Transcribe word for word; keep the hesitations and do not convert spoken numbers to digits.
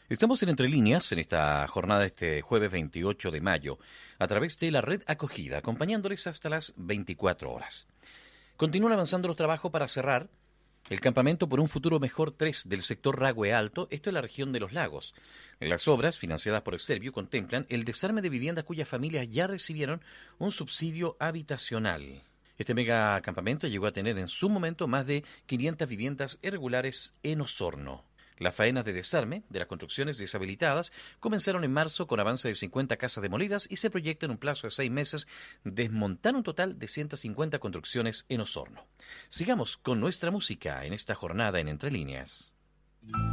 Estamos en Entre Líneas en esta jornada este jueves veintiocho de mayo a través de la red Acogida, acompañándoles hasta las veinticuatro horas. Continúan avanzando los trabajos para cerrar el campamento por un futuro mejor tres del sector Ragüe Alto, esto en la región de Los Lagos. Las obras, financiadas por el Servio, contemplan el desarme de viviendas cuyas familias ya recibieron un subsidio habitacional. Este megacampamento llegó a tener en su momento más de quinientas viviendas irregulares en Osorno. Las faenas de desarme de las construcciones deshabilitadas comenzaron en marzo con avance de cincuenta casas demolidas y se proyecta en un plazo de seis meses desmontar un total de ciento cincuenta construcciones en Osorno. Sigamos con nuestra música en esta jornada en Entre Líneas.